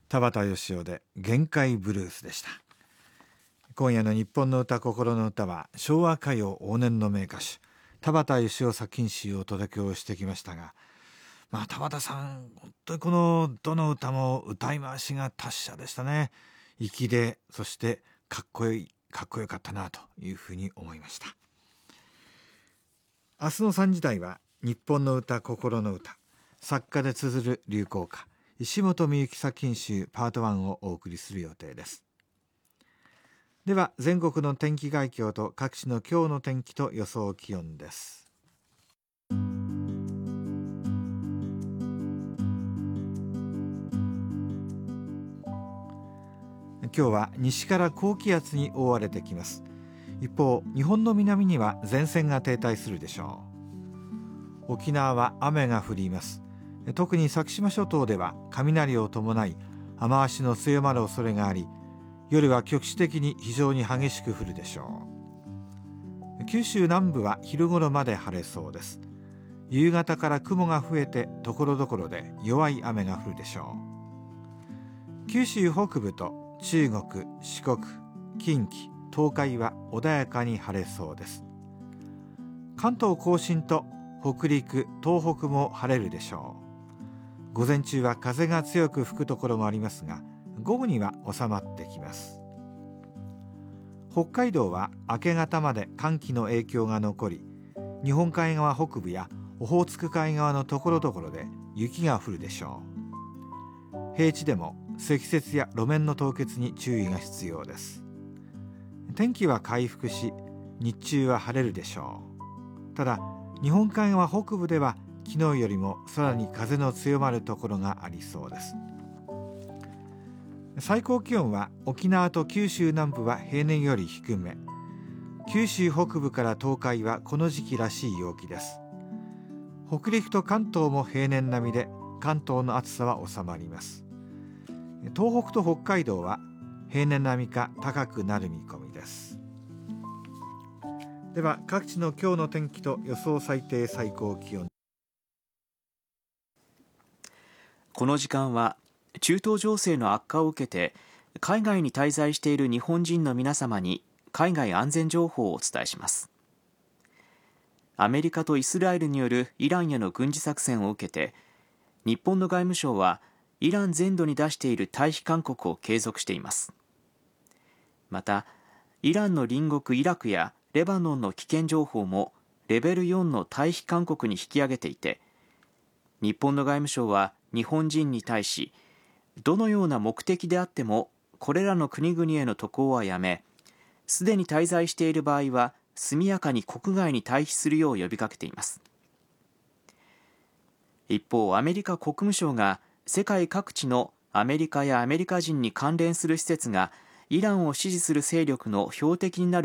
田畑義雄で限界ブルースでした。今夜の日本の歌心の歌は昭和歌謡往年の名歌手田畑義雄作品集をお届けをしてきましたが、田畑さん本当にこのどの歌も歌い回しが達者でしたね。粋で、そしてかっこよかったなというふうに思いました。明日の3時台は日本の歌心の歌、作家で綴る流行歌石本美由紀作品集パート1をお送りする予定です。では全国の天気概況と各地の今日の天気と予想気温です。今日は西から高気圧に覆われてきます。一方、日本の南には前線が停滞するでしょう。沖縄は雨が降ります。特に先島諸島では雷を伴い雨足の強まる恐れがあり、夜は局地的に非常に激しく降るでしょう。九州南部は昼頃まで晴れそうです。夕方から雲が増えて所々で弱い雨が降るでしょう。九州北部と中国、四国、近畿、東海は穏やかに晴れそうです。関東甲信と北陸、東北も晴れるでしょう。午前中は風が強く吹くところもありますが、午後には収まってきます。北海道は明け方まで寒気の影響が残り、日本海側北部やオホーツク海側のところどころで雪が降るでしょう。平地でも積雪や路面の凍結に注意が必要です。天気は回復し、日中は晴れるでしょう。ただ、日本海側北部では昨日よりもさらに風の強まるところがありそうです。最高気温は沖縄と九州南部は平年より低め、九州北部から東海はこの時期らしい陽気です。北陸と関東も平年並みで、関東の暑さは収まります。東北と北海道は平年並みか高くなる見込みです。では各地の今日の天気と予想最低最高気温。 この時間は中東情勢の悪化を受けて海外に滞在している日本人の皆様に海外安全情報をお伝えします。アメリカとイスラエルによるイランへの軍事作戦を受けて、日本の外務省はイラン全土に出している退避勧告を継続しています。また、イランの隣国イラクやレバノンの危険情報もレベル4の退避勧告に引き上げていて、日本の外務省は日本人に対し、どのような目的であってもこれらの国々への渡航はやめ、すでに滞在している場合は速やかに国外に退避するよう呼びかけています。一方、アメリカ国務省が世界各地のアメリカやアメリカ人に関連する施設がイランを支持する勢力の標的になる